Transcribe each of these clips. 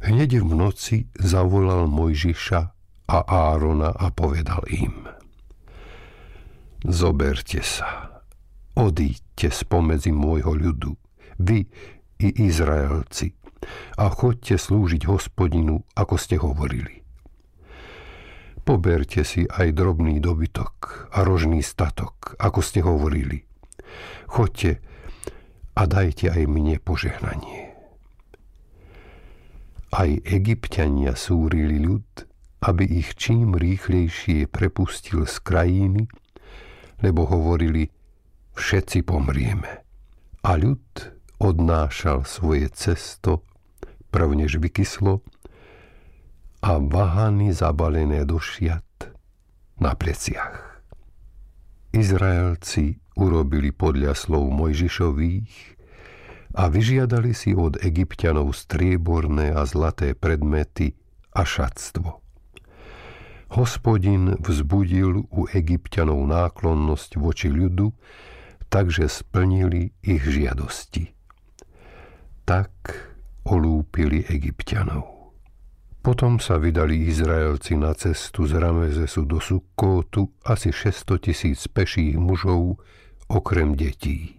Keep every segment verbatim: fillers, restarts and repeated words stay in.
Hneď v noci zavolal Mojžiša a Árona a povedal im: Zoberte sa, odíďte spomedzi môjho ľudu, vy i Izraelci, a choďte slúžiť Hospodinu, ako ste hovorili. Poberte si aj drobný dobytok a rožný statok, ako ste hovorili. Choďte a dajte aj mne požehnanie. Aj Egypťania súrili ľud, aby ich čím rýchlejšie prepustil z krajiny, lebo hovorili: všetci pomrieme. A ľud odnášal svoje cesto, prvnež vykyslo, a vahany zabalené do šiat na pleciach. Izraelci urobili podľa slov Mojžišových a vyžiadali si od Egypťanov strieborné a zlaté predmety a šatstvo. Hospodin vzbudil u Egypťanov náklonnosť voči ľudu, takže splnili ich žiadosti. Tak olúpili Egypťanov. Potom sa vydali Izraelci na cestu z Ramezesu do Sukkótu, asi šesťsto tisíc peších mužov, okrem detí.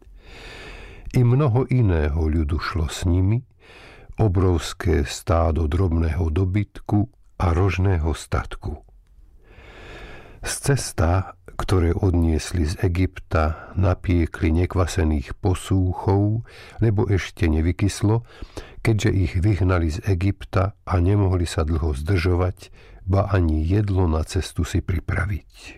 I mnoho iného ľudu šlo s nimi, obrovské stádo drobného dobytku a rožného statku. Z cesta, ktoré odniesli z Egypta, napiekli nekvasených posúchov, lebo ešte nevykyslo, keďže ich vyhnali z Egypta a nemohli sa dlho zdržovať, ba ani jedlo na cestu si pripraviť.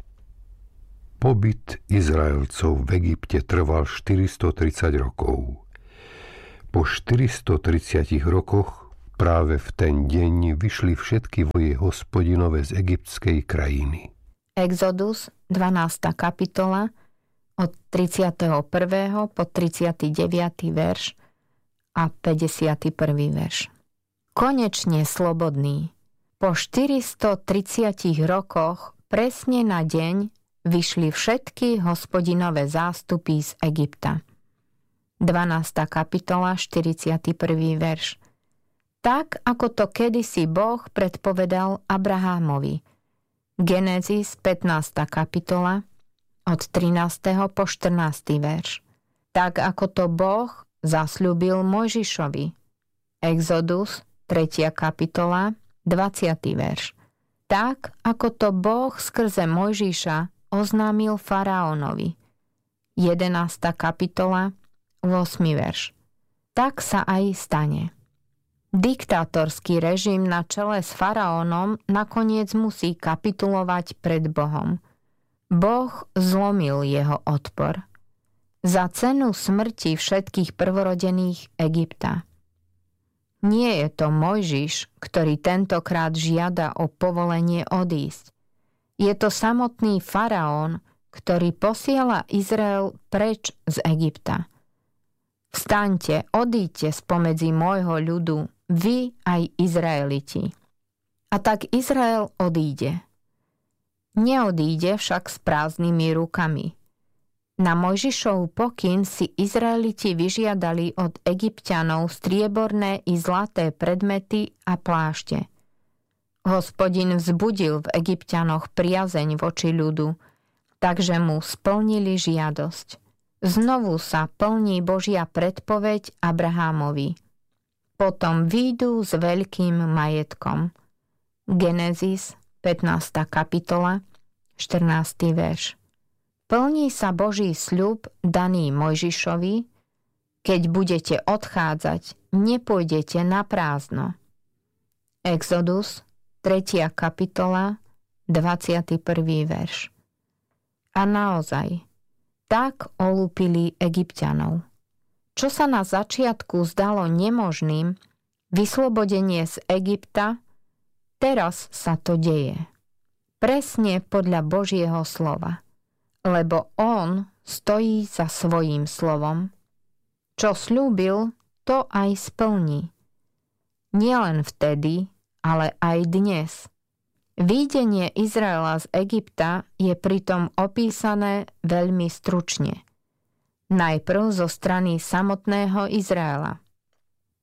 Pobyt Izraelcov v Egypte trval štyristotridsať rokov. Po štyristotridsiatich rokoch práve v ten deň vyšli všetky voje Hospodinove z egyptskej krajiny. Exodus, dvanásta kapitola, od tridsiateho prvého po tridsiaty deviaty verš a päťdesiaty prvý verš. Konečne slobodný. Po štyristotridsiatich rokoch presne na deň vyšli všetky Hospodinové zástupy z Egypta. dvanásta kapitola, štyridsiaty prvý verš. Tak, ako to kedysi Boh predpovedal Abrahámovi. Genézis, pätnásta kapitola, od trinásteho po štrnásty verš. Tak, ako to Boh zasľúbil Mojžišovi. Exodus, tretia kapitola, dvadsiaty verš. Tak, ako to Boh skrze Mojžiša oznámil faraónovi. jedenásta kapitola, ôsmy verš. Tak sa aj stane. Diktátorský režim na čele s faraónom nakoniec musí kapitulovať pred Bohom. Boh zlomil jeho odpor. Za cenu smrti všetkých prvorodených Egypta. Nie je to Mojžiš, ktorý tentokrát žiada o povolenie odísť. Je to samotný faraón, ktorý posiela Izrael preč z Egypta. Vstaňte, odíďte spomedzi môjho ľudu, vy aj Izraeliti. A tak Izrael odíde. Neodíde však s prázdnymi rukami. Na Mojžišov pokyn si Izraeliti vyžiadali od Egypťanov strieborné i zlaté predmety a plášte. Hospodin vzbudil v Egypťanoch priazeň voči ľudu, takže mu splnili žiadosť. Znovu sa plní Božia predpoveď Abrahámovi. Potom výjdu s veľkým majetkom. Genézis, pätnásta kapitola, štrnásty verš. Plní sa Boží sľub daný Mojžišovi, keď budete odchádzať, nepôjdete na prázdno. Exodus, tretia kapitola, dvadsiaty prvý verš. A naozaj, tak olúpili Egypťanov. Čo sa na začiatku zdalo nemožným, vyslobodenie z Egypta, teraz sa to deje. Presne podľa Božieho slova. Lebo on stojí za svojím slovom. Čo sľúbil, to aj splní. Nielen vtedy, ale aj dnes. Výjdenie Izraela z Egypta je pritom opísané veľmi stručne. Najprv zo strany samotného Izraela.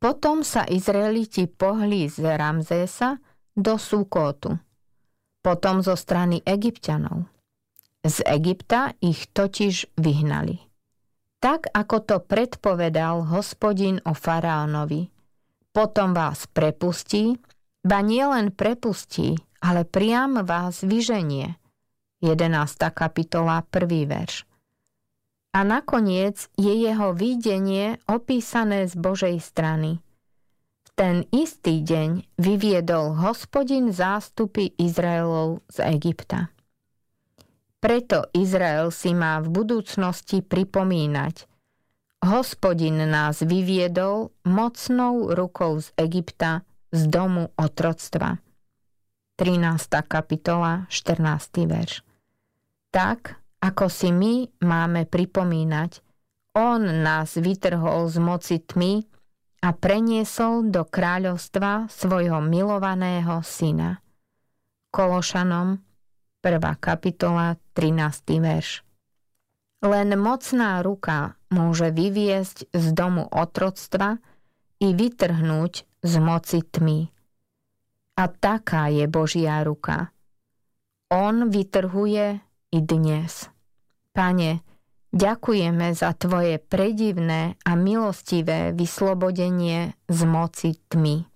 Potom sa Izraeliti pohli z Ramzésa do Sukotu, potom zo strany Egypťanov. Z Egypta ich totiž vyhnali. Tak ako to predpovedal Hospodin o faraónovi, potom vás prepustí, ba nielen prepustí, ale priam vás vyženie. jedenásta kapitola, prvý verš. A nakoniec je jeho videnie opísané z Božej strany. V ten istý deň vyviedol Hospodin zástupy Izraelov z Egypta. Preto Izrael si má v budúcnosti pripomínať: Hospodin nás vyviedol mocnou rukou z Egypta, z domu otroctva. trinásta kapitola, štrnásty verš. Tak, ako si my máme pripomínať, on nás vytrhol z moci tmy a preniesol do kráľovstva svojho milovaného syna. Kološanom, prvá kapitola, trinásty verš. Len mocná ruka môže vyviesť z domu otroctva i vytrhnúť z moci tmy. A taká je Božia ruka. On vytrhuje i dnes. Pane, ďakujeme za Tvoje predivné a milostivé vyslobodenie z moci tmy.